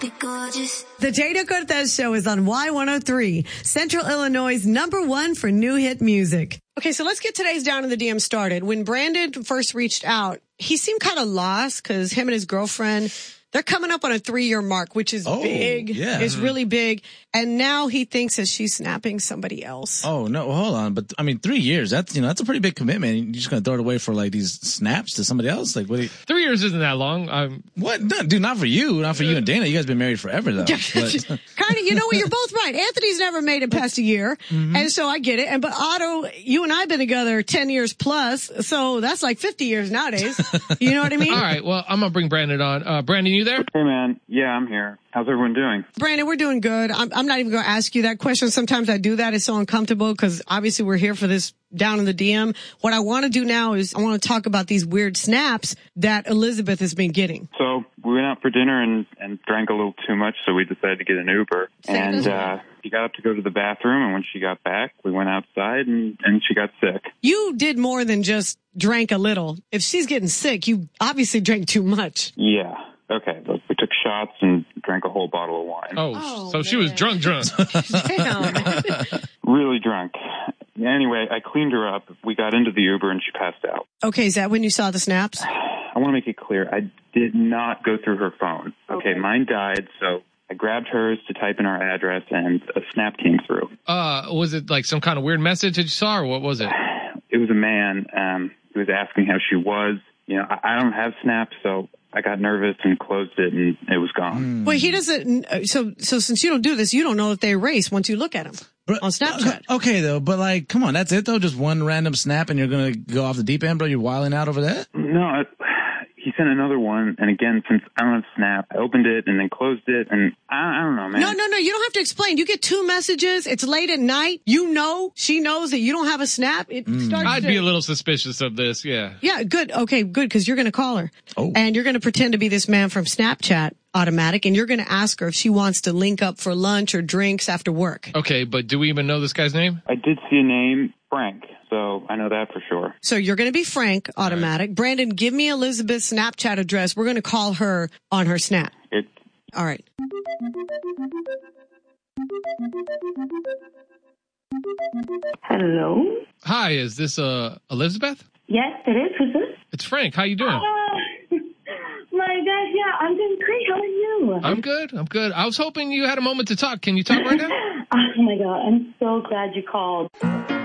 The Jada Cortez Show is on Y103, Central Illinois' #1 for new hit music. Okay, so let's get today's Down in the DM started. When Brandon first reached out, he seemed kind of lost because him and his girlfriend, they're coming up on a 3-year mark, which is big. Yeah. It's really big. And now he thinks that she's snapping somebody else. Oh, no, well, hold on. But I mean, 3 years, that's a pretty big commitment. You're just going to throw it away for like these snaps to somebody else? Like, what? 3 years isn't that long. What? No, dude, not for you. Not for you and Dana. You guys been married forever though. Kind of, you know what? You're both right. Anthony's never made it past a year. Mm-hmm. And so I get it. But Otto, you and I have been together 10 years plus. So that's like 50 years nowadays. You know what I mean? All right. Well, I'm going to bring Brandon on. Brandon, you there? Hey, man. Yeah, I'm here. How's everyone doing? Brandon, we're doing good. I'm not even going to ask you that question. Sometimes I do that. It's so uncomfortable because obviously we're here for this Down in the DM. What I want to do now is I want to talk about these weird snaps that Elizabeth has been getting. So we went out for dinner and drank a little too much, so we decided to get an Uber. And she got up to go to the bathroom, and when she got back, we went outside, and she got sick. You did more than just drank a little. If she's getting sick, you obviously drank too much. Yeah. Okay, look, we took shots and drank a whole bottle of wine. Oh so man. She was drunk. Damn. Really drunk. Anyway, I cleaned her up. We got into the Uber and she passed out. Okay, is that when you saw the snaps? I want to make it clear. I did not go through her phone. Okay, mine died, so I grabbed hers to type in our address and a snap came through. Was it like some kind of weird message that you saw, or what was it? It was a man. He was asking how she was. You know, I don't have Snap, so I got nervous and closed it, and it was gone. Well, he doesn't. So since you don't do this, you don't know that they erase once you look at them on Snapchat. Okay, though, but like, come on, that's it though. Just one random snap, and you're gonna go off the deep end, bro. You're wilding out over that. No, he sent another one, and again, since I don't have Snap, I opened it and then closed it, and I don't know, man. No, you don't have to explain. You get 2 messages. It's late at night. You know, she knows that you don't have a Snap. I'd be a little suspicious of this, yeah. Yeah, good. Okay, good, because you're going to call her. Oh. And you're going to pretend to be this man from Snapchat, Automatic, and you're going to ask her if she wants to link up for lunch or drinks after work. Okay, but do we even know this guy's name? I did see a name, Frank, so I know that for sure. So you're going to be Frank, Automatic. Right. Brandon, give me Elizabeth's Snapchat address. We're going to call her on her Snap. All right. Hello? Hi, is this Elizabeth? Yes, it is. Who's this? It's Frank. How you doing? My gosh, yeah, I'm doing great. How are you? I'm good. I was hoping you had a moment to talk. Can you talk right now? Oh, my God. I'm so glad you called.